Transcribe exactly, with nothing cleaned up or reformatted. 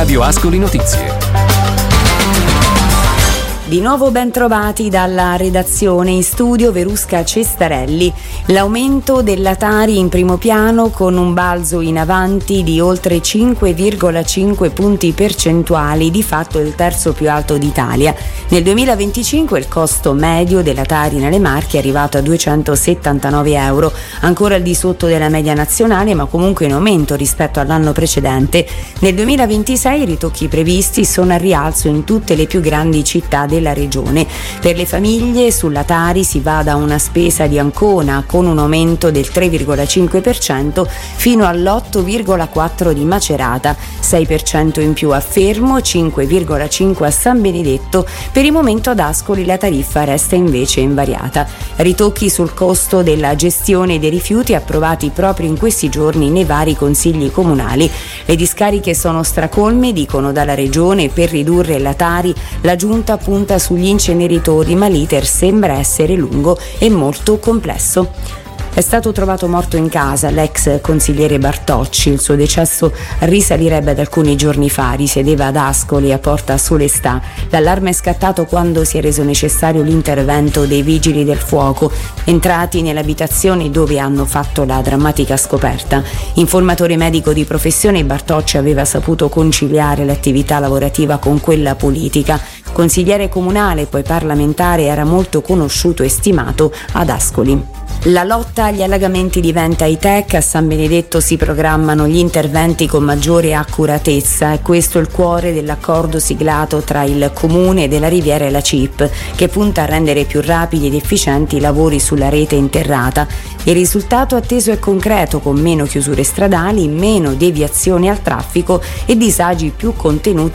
Radio Ascoli Notizie. Di nuovo ben trovati dalla redazione, in studio Verusca Cestarelli. L'aumento della Tari in primo piano con un balzo in avanti di oltre cinque virgola cinque punti percentuali, di fatto il terzo più alto d'Italia. Nel duemilaventicinque il costo medio della Tari nelle Marche è arrivato a duecentosettantanove euro, ancora al di sotto della media nazionale, ma comunque in aumento rispetto all'anno precedente. Nel duemilaventisei i ritocchi previsti sono a rialzo in tutte le più grandi città della regione. Per le famiglie sulla Tari si va da una spesa di Ancona con un aumento del tre virgola cinque per cento fino all'otto virgola quattro per cento di Macerata, sei per cento in più a Fermo, cinque virgola cinque per cento a San Benedetto. Per il momento ad Ascoli la tariffa resta invece invariata. Ritocchi sul costo della gestione dei rifiuti approvati proprio in questi giorni nei vari consigli comunali. Le discariche sono stracolme, dicono dalla regione. Per ridurre la Tari la giunta punta sugli inceneritori, ma l'iter sembra essere lungo e molto complesso. È stato trovato morto in casa l'ex consigliere Bartocci. Il suo decesso risalirebbe ad alcuni giorni fa. Risiedeva ad Ascoli a Porta Solestà. L'allarme è scattato quando si è reso necessario l'intervento dei vigili del fuoco, entrati nell'abitazione dove hanno fatto la drammatica scoperta. Informatore medico di professione, Bartocci aveva saputo conciliare l'attività lavorativa con quella politica. Consigliere comunale, poi parlamentare, era molto conosciuto e stimato ad Ascoli. La lotta agli allagamenti diventa high-tech. A San Benedetto si programmano gli interventi con maggiore accuratezza. È questo il cuore dell'accordo siglato tra il Comune della Riviera e la C I P, che punta a rendere più rapidi ed efficienti i lavori sulla rete interrata. Il risultato atteso è concreto, con meno chiusure stradali, meno deviazioni al traffico e disagi più contenuti